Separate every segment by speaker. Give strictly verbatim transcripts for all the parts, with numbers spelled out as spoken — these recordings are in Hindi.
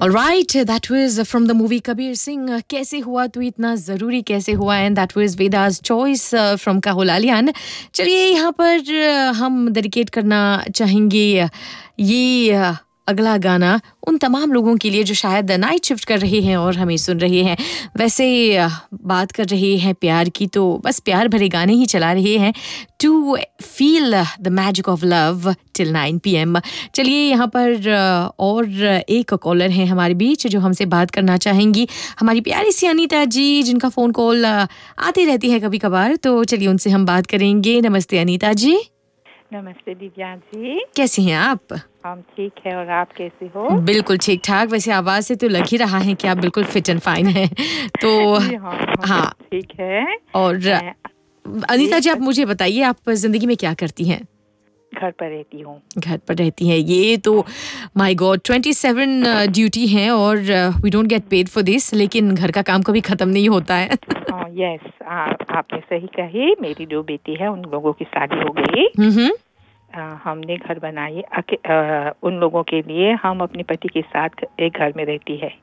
Speaker 1: Alright, that was from the movie Kabir Singh. कैसे हुआ तू इतना ज़रूरी कैसे हुआ, and that was Veda's choice uh, from Kahul Alian. चलिए यहाँ पर uh, हम डेडिकेट करना चाहेंगे ये uh, अगला गाना उन तमाम लोगों के लिए जो शायद नाइट शिफ्ट कर रहे हैं और हमें सुन रहे हैं. वैसे uh, बात कर रहे हैं प्यार की, तो बस प्यार भरे गाने ही चला रहे हैं to feel the magic of love till nine P M. चलिए यहाँ पर uh, और एक कॉलर हैं हमारे बीच जो हमसे बात करना चाहेंगी, हमारी प्यारी सी अनीता जी, जिनका फ़ोन कॉल uh, आती रहती है कभी कभार. तो चलिए उनसे हम बात करेंगे. नमस्ते अनीता जी.
Speaker 2: नमस्ते दिव्या जी,
Speaker 1: कैसी हैं आप?
Speaker 2: हम ठीक है, और आप कैसे हो?
Speaker 1: बिल्कुल ठीक ठाक. वैसे आवाज़ से तो लग ही रहा है कि आप बिल्कुल फिट एंड फाइन हैं. तो
Speaker 2: जी हाँ, हम
Speaker 1: हाँ,
Speaker 2: ठीक है.
Speaker 1: और
Speaker 2: मैं
Speaker 1: अनीता जी आप मुझे बताइए, आप ज़िंदगी में क्या करती हैं?
Speaker 2: घर पर रहती हूँ.
Speaker 1: घर पर रहती हैं. ये तो my God twenty seven duty हैं और we don't get paid for this, लेकिन घर का काम कभी ख़त्म नहीं होता है.
Speaker 2: यस, आपने सही कही. मेरी जो बेटी है उन लोगों की शादी हो गई.
Speaker 1: हम्म.
Speaker 2: आ, हमने घर बनाए अके- आ, उन लोगों के लिए. हम अपने पति के साथ एक घर में रहती है.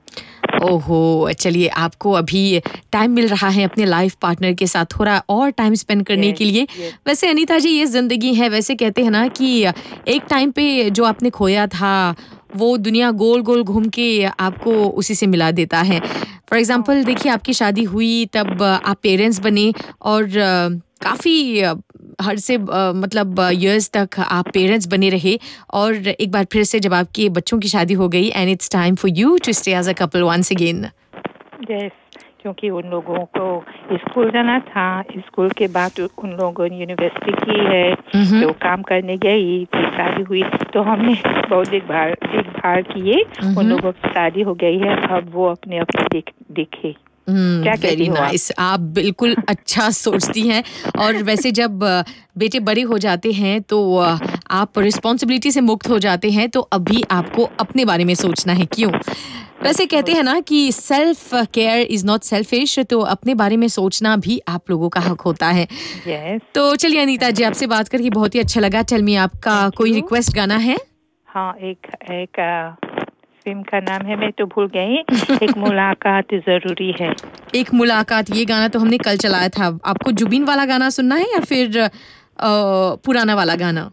Speaker 1: ओहो, चलिए आपको अभी टाइम मिल रहा है अपने लाइफ पार्टनर के साथ थोड़ा और टाइम स्पेंड करने
Speaker 2: Yes,
Speaker 1: के लिए.
Speaker 2: yes.
Speaker 1: वैसे अनीता जी ये ज़िंदगी है. वैसे कहते हैं ना कि एक टाइम पे जो आपने खोया था वो दुनिया गोल गोल घूम के आपको उसी से मिला देता है. फॉर एग्जांपल देखिए, आपकी शादी हुई तब आप पेरेंट्स बने और काफ़ी हर से अ, मतलब इयर्स तक आप पेरेंट्स बने रहे, और एक बार फिर से जब आपके बच्चों की शादी हो गई and it's time for you to stay as a couple once again.
Speaker 2: Yes, क्योंकि उन लोगों को स्कूल जाना था. स्कूल के बाद उन लोगों ने यूनिवर्सिटी की है, तो काम करने गई, फिर शादी हुई, तो हमने बहुत देखभाल देखभाल किए. उन लोगों की शादी हो गई है, अब वो अपने अपने देख देखे.
Speaker 1: Very nice. आप बिल्कुल अच्छा सोचती हैं. और वैसे जब अ, बेटे बड़े हो जाते हैं तो अ, आप रिस्पॉन्सिबिलिटी से मुक्त हो जाते हैं, तो अभी आपको अपने बारे में सोचना है. क्यों? वैसे कहते हैं ना कि self care is not selfish, तो अपने बारे में सोचना भी आप लोगों का हक होता है.
Speaker 2: यस.
Speaker 1: तो चलिए अनीता जी, आपसे बात करके बहुत ही अच्छा लगा. टेल मी, आपका
Speaker 2: Thank
Speaker 1: कोई
Speaker 2: you.
Speaker 1: रिक्वेस्ट गाना है?
Speaker 2: हाँ, एक एक आ, फिल्म का नाम है, मैं तो भूल गई. एक मुलाकात जरूरी है.
Speaker 1: एक मुलाकात, ये गाना तो हमने कल चलाया था. आपको जुबिन वाला गाना सुनना है या फिर अ, पुराना वाला गाना?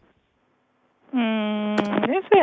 Speaker 2: हम्म, ऐसे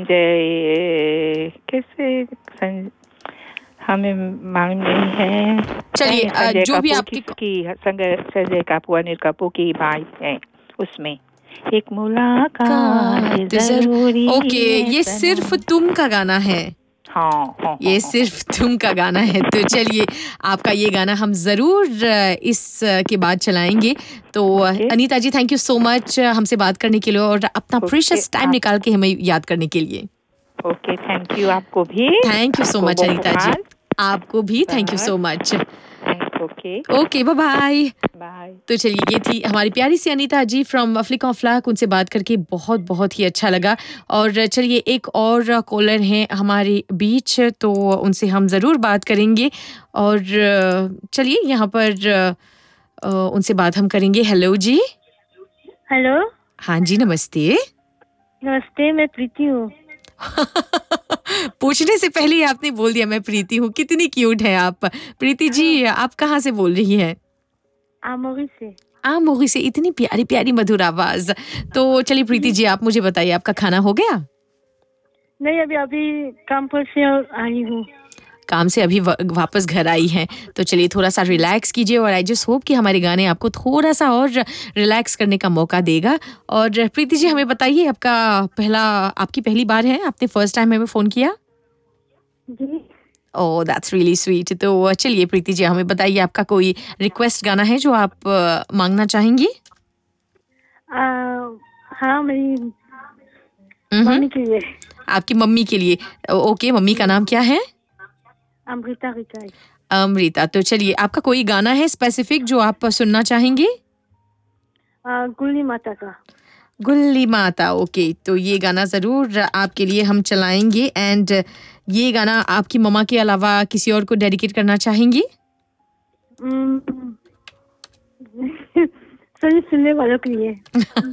Speaker 2: संजय कैसे सं, हमें मालूम नहीं है.
Speaker 1: चलिए,
Speaker 2: नहीं,
Speaker 1: अ,
Speaker 2: संजय
Speaker 1: जो भी
Speaker 2: कपूर
Speaker 1: आपकी
Speaker 2: की संजय संजय कपूर अनिल कपूर की भाई है उसमें. एक मुलाकात जरूरी
Speaker 1: ओके,
Speaker 2: है
Speaker 1: ये
Speaker 2: सनम.
Speaker 1: सिर्फ तुम का गाना है.
Speaker 2: हाँ हाँ
Speaker 1: ये
Speaker 2: हाँ,
Speaker 1: सिर्फ तुम का गाना है. तो चलिए, आपका ये गाना हम ज़रूर अ, इस अ, के बाद चलाएंगे. तो अ,
Speaker 2: Okay.
Speaker 1: Anita ji, thank you so much हमसे बात करने के लिए और अपना
Speaker 2: Okay,
Speaker 1: प्रीशियस टाइम
Speaker 2: आप-
Speaker 1: निकाल के हमें याद करने के लिए.
Speaker 2: Okay, thank you. आपको भी.
Speaker 1: थैंक यू सो
Speaker 2: आपको
Speaker 1: मच अनीता जी.
Speaker 2: बहुत.
Speaker 1: आपको भी थैंक यू
Speaker 2: बस.
Speaker 1: So much.
Speaker 2: Okay,
Speaker 1: okay, bye bye.
Speaker 2: Bye.
Speaker 1: तो चलिए, ये थी हमारी प्यारी सी अनीता जी फ्रॉम फ्लिक ऑफ फ्लैक. उनसे बात करके बहुत बहुत ही अच्छा लगा. और चलिए, एक और कॉलर हैं हमारे बीच, तो उनसे हम ज़रूर बात करेंगे. और चलिए यहाँ पर अ, उनसे बात हम करेंगे. हेलो जी.
Speaker 3: हेलो.
Speaker 1: हाँ जी, नमस्ते.
Speaker 3: नमस्ते, मैं प्रीति हूँ.
Speaker 1: पूछने से पहले ही आपने बोल दिया मैं प्रीति हूँ. कितनी क्यूट है आप. प्रीति जी, आप कहाँ से बोल रही हैं?
Speaker 3: आमोरी से.
Speaker 1: आमोगी से. इतनी प्यारी प्यारी मधुर आवाज. तो चलिए प्रीति जी, आप मुझे बताइए, आपका खाना हो गया?
Speaker 3: नहीं, अभी अभी काम पर से आई हूँ.
Speaker 1: काम से अभी वा- वापस घर आई हैं. तो चलिए थोड़ा सा रिलैक्स कीजिए, और आई जस्ट होप कि हमारे गाने आपको थोड़ा सा और रिलैक्स करने का मौका देगा. और प्रीति जी, हमें बताइए, आपका पहला आपकी पहली बार है, आपने फर्स्ट टाइम हमें फ़ोन किया?
Speaker 3: जी.
Speaker 1: ओह, दैट्स रियली स्वीट. तो चलिए प्रीति जी, हमें बताइए, आपका कोई रिक्वेस्ट गाना है जो आप अ, मांगना चाहेंगी?
Speaker 3: आ, हाँ, मेरी
Speaker 1: मम्हम.
Speaker 3: मम्मी के लिए.
Speaker 1: आपकी मम्मी के लिए. ओके, मम्मी का नाम क्या है?
Speaker 3: अमृता रिकाई.
Speaker 1: अमृता. तो चलिए, आपका कोई गाना है स्पेसिफिक जो आप सुनना चाहेंगे?
Speaker 3: आ, गुल्ली माता का.
Speaker 1: गुल्ली माता. ओके, तो ये गाना ज़रूर आपके लिए हम चलाएंगे. एंड ये गाना आपकी मम्मा के अलावा किसी और को डेडिकेट करना चाहेंगी?
Speaker 3: हम्म, सभी सुनने वालों के लिए.